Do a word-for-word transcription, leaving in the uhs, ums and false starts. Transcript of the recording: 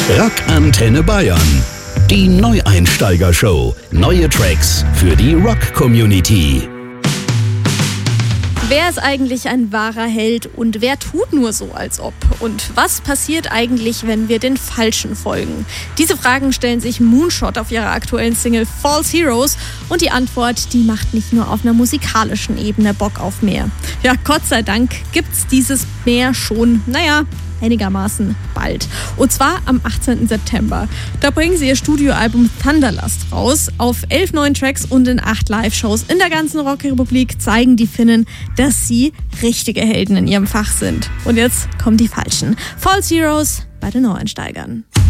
Rock Antenne Bayern. Die Neueinsteiger-Show. Neue Tracks für die Rock-Community. Wer ist eigentlich ein wahrer Held und wer tut nur so, als ob? Und was passiert eigentlich, wenn wir den Falschen folgen? Diese Fragen stellen sich Moonshot auf ihrer aktuellen Single False Heroes und die Antwort, die macht nicht nur auf einer musikalischen Ebene Bock auf mehr. Ja, Gott sei Dank gibt's dieses Mehr schon, naja, einigermaßen bald. Und zwar am achtzehnten September. Da bringen sie ihr Studioalbum Thunderlust raus. Auf elf neuen Tracks und in acht Live-Shows in der ganzen Rockrepublik zeigen die Finnen, dass sie richtige Helden in ihrem Fach sind. Und jetzt kommen die Falschen. False Heroes bei den Neueinsteigern.